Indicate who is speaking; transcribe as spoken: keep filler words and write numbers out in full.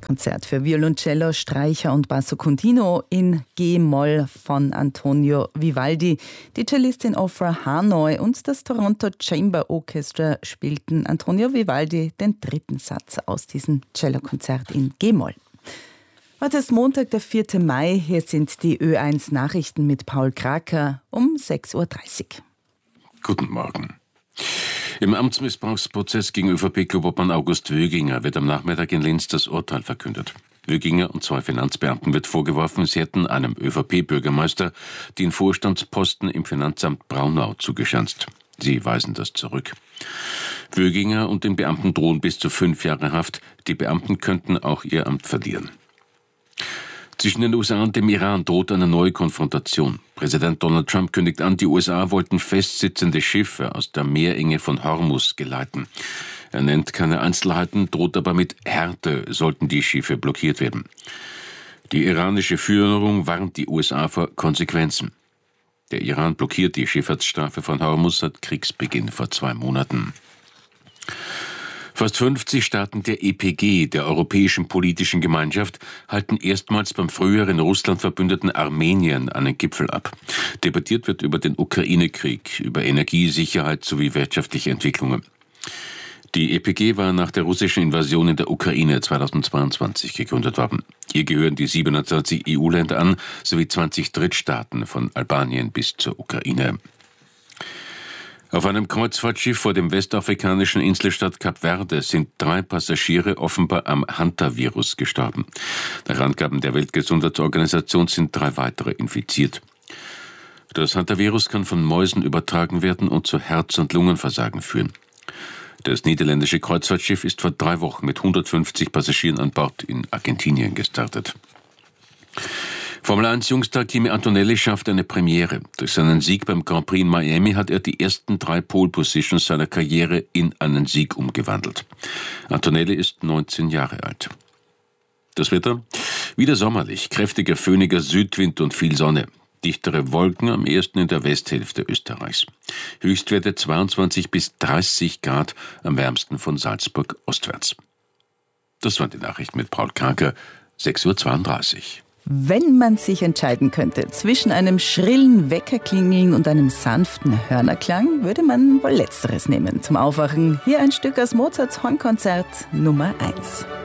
Speaker 1: Konzert für Violoncello, Streicher und Basso Continuo in G-Moll von Antonio Vivaldi. Die Cellistin Ofra Hanoi und das Toronto Chamber Orchestra spielten Antonio Vivaldi den dritten Satz aus diesem Cellokonzert in G-Moll. Heute ist Montag, der vierte Mai. Hier sind die Ö eins Nachrichten mit Paul Kraker um sechs Uhr dreißig.
Speaker 2: Guten Morgen. Im Amtsmissbrauchsprozess gegen ÖVP-Klubobmann August Wöginger wird am Nachmittag in Linz das Urteil verkündet. Wöginger und zwei Finanzbeamten wird vorgeworfen, sie hätten einem ÖVP-Bürgermeister den Vorstandsposten im Finanzamt Braunau zugeschanzt. Sie weisen das zurück. Wöginger und den Beamten drohen bis zu fünf Jahre Haft. Die Beamten könnten auch ihr Amt verlieren. Zwischen den U S A und dem Iran droht eine neue Konfrontation. Präsident Donald Trump kündigt an, die U S A wollten festsitzende Schiffe aus der Meerenge von Hormuz geleiten. Er nennt keine Einzelheiten, droht aber mit Härte, sollten die Schiffe blockiert werden. Die iranische Führung warnt die U S A vor Konsequenzen. Der Iran blockiert die Schifffahrtsstraße von Hormuz seit Kriegsbeginn vor zwei Monaten. Fast fünfzig Staaten der E P G, der Europäischen Politischen Gemeinschaft, halten erstmals beim früheren Russland-Verbündeten Armenien einen Gipfel ab. Debattiert wird über den Ukraine-Krieg, über Energiesicherheit sowie wirtschaftliche Entwicklungen. Die E P G war nach der russischen Invasion in der Ukraine zweitausendzweiundzwanzig gegründet worden. Hier gehören die siebenundzwanzig E U-Länder an, sowie zwanzig Drittstaaten von Albanien bis zur Ukraine. Auf einem Kreuzfahrtschiff vor dem westafrikanischen Inselstaat Kap Verde sind drei Passagiere offenbar am Hantavirus gestorben. Nach Angaben der Weltgesundheitsorganisation sind drei weitere infiziert. Das Hantavirus kann von Mäusen übertragen werden und zu Herz- und Lungenversagen führen. Das niederländische Kreuzfahrtschiff ist vor drei Wochen mit hundertfünfzig Passagieren an Bord in Argentinien gestartet. Formel eins Jungstar Kimi Antonelli schafft eine Premiere. Durch seinen Sieg beim Grand Prix in Miami hat er die ersten drei Pole Positions seiner Karriere in einen Sieg umgewandelt. Antonelli ist neunzehn Jahre alt. Das Wetter? Wieder sommerlich, kräftiger föhniger Südwind und viel Sonne. Dichtere Wolken am ehesten in der Westhälfte Österreichs. Höchstwerte zweiundzwanzig bis dreißig Grad, am wärmsten von Salzburg ostwärts. Das waren die Nachrichten mit Paul Kraker, sechs Uhr zweiunddreißig.
Speaker 1: Wenn man sich entscheiden könnte zwischen einem schrillen Weckerklingeln und einem sanften Hörnerklang, würde man wohl Letzteres nehmen zum Aufwachen. Hier ein Stück aus Mozarts Hornkonzert Nummer eins.